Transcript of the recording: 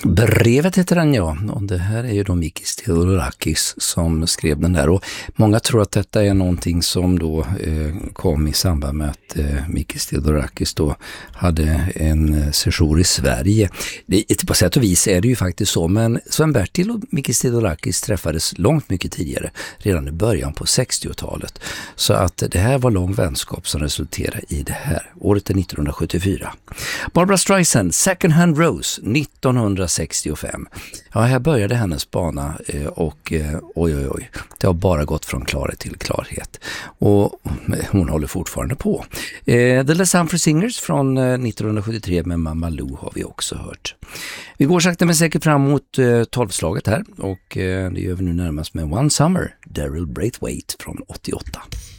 Brevet heter den, ja. Och det här är ju då Mikis Theodorakis som skrev den där. Och många tror att detta är någonting som då kom i samband med att Mikis Theodorakis då hade en sejour i Sverige. På sätt och vis är det ju faktiskt så. Men Sven-Bertil och Mikis Theodorakis träffades långt mycket tidigare. Redan i början på 60-talet. Så att det här var lång vänskap som resulterade i det här. Året är 1974. Barbra Streisand, Second Hand Rose, 1965. Ja, här började hennes bana och oj. Det har bara gått från klarhet till klarhet. Och hon håller fortfarande på. The Les Humphrey Singers från 1973 med Mamma Lou har vi också hört. Vi går sakta men säkert fram mot 12-slaget här och det gör vi nu närmast med One Summer, Daryl Braithwaite från 88.